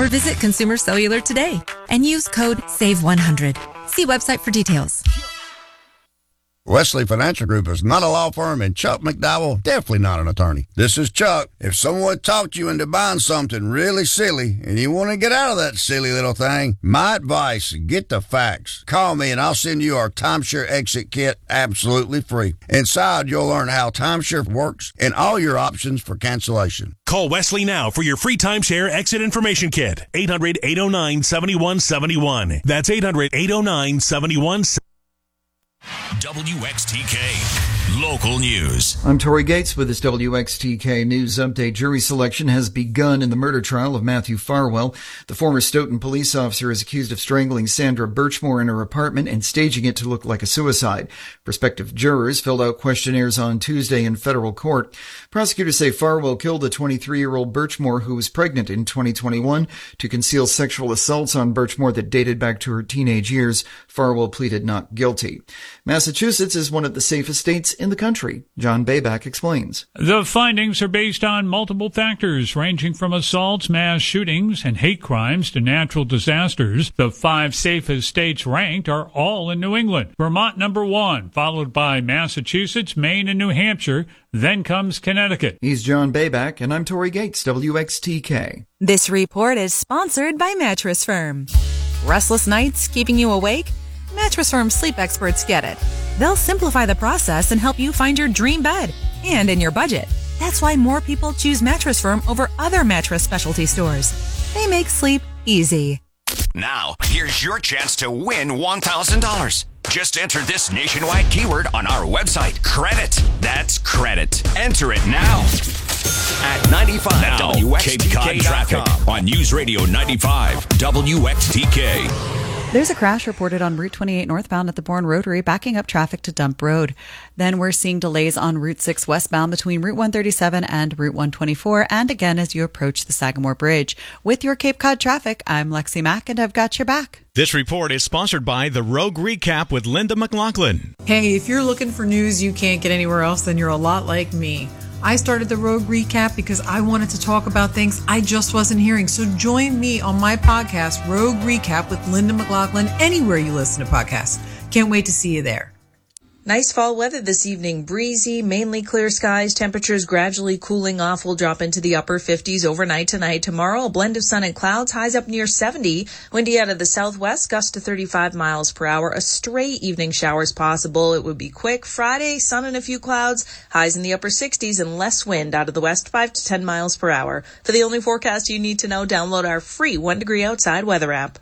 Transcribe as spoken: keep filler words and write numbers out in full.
or visit Consumer Cellular today and use code save one hundred. See website for details. Wesley Financial Group is not a law firm, and Chuck McDowell definitely not an attorney. This is Chuck. If someone talked you into buying something really silly and you want to get out of that silly little thing, my advice, get the facts. Call me and I'll send you our timeshare exit kit absolutely free. Inside, you'll learn how timeshare works and all your options for cancellation. Call Wesley now for your free timeshare exit information kit. eight hundred, eight oh nine, seven one seven one. That's eight hundred, eight oh nine, seven one seven one. W X T K Local News. I'm Tori Gates with this W X T K News Update. Jury selection has begun in the murder trial of Matthew Farwell. The former Stoughton police officer is accused of strangling Sandra Birchmore in her apartment and staging it to look like a suicide. Prospective jurors filled out questionnaires on Tuesday in federal court. Prosecutors say Farwell killed a twenty-three-year-old Birchmore who was pregnant in twenty twenty-one to conceal sexual assaults on Birchmore that dated back to her teenage years. Farwell pleaded not guilty. Massachusetts is one of the safest states in the country. John Bayback explains. The findings are based on multiple factors ranging from assaults, mass shootings, and hate crimes to natural disasters. The five safest states ranked are all in New England. Vermont number one, followed by Massachusetts, Maine, and New Hampshire. Then comes Connecticut. He's John Bayback, and I'm Tori Gates, W X T K. This report is sponsored by Mattress Firm. Restless nights keeping you awake? Mattress Firm sleep experts get it. They'll simplify the process and help you find your dream bed, and in your budget. That's why more people choose Mattress Firm over other mattress specialty stores. They make sleep easy. Now, here's your chance to win one thousand dollars. Just enter this nationwide keyword on our website, credit. That's credit. Enter it now. At ninety-five Now, W X T K Cape Cod traffic on News Radio ninety-five W X T K. There's a crash reported on Route twenty-eight northbound at the Bourne Rotary, backing up traffic to Dump Road. Then we're seeing delays on Route six westbound between Route one thirty-seven and Route one twenty-four, and again as you approach the Sagamore Bridge. With your Cape Cod traffic, I'm Lexi Mack, and I've got your back. This report is sponsored by The Rogue Recap with Linda McLaughlin. Hey, if you're looking for news you can't get anywhere else, then you're a lot like me. I started the Rogue Recap because I wanted to talk about things I just wasn't hearing. So join me on my podcast, Rogue Recap with Linda McLaughlin, anywhere you listen to podcasts. Can't wait to see you there. Nice fall weather this evening. Breezy, mainly clear skies. Temperatures gradually cooling off. Will drop into the upper fifties overnight tonight. Tomorrow, a blend of sun and clouds. Highs up near seventy. Windy out of the southwest. Gusts to thirty-five miles per hour. A stray evening showers possible. It would be quick. Friday, sun and a few clouds. Highs in the upper sixties and less wind out of the west. five to ten miles per hour. For the only forecast you need to know, download our free one degree outside weather app.